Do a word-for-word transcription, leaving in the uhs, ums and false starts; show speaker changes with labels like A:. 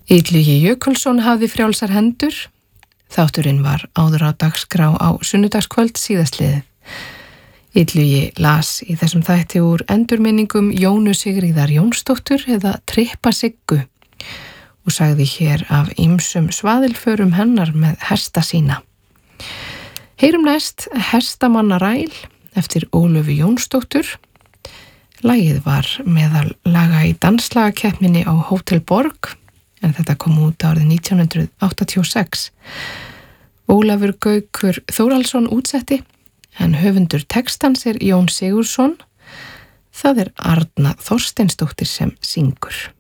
A: Illugi Jökulsson hafði frjálsar hendur. Þátturinn var áður á dagskrá á sunnudagskvöld síðastliðið. Illugi las í þessum þætti úr endurminningum Jónu Sigríðar Jónsdóttur eða Trippa Siggu og sagði hér af ýmsum svaðilförum hennar með hesta sína. Heyrum næst Hestamannaræl eftir Ólöfu Jónsdóttur. Lagið var meðal laga í danslagakeppninni á Hótel Borg en þetta kom út árið nítján hundruð áttatíu og sex. Ólafur Gaukur Þórhallsson útsetti en höfundur textans er Jón Sigurðsson. Það er Arna Þorsteinsdóttir sem syngur.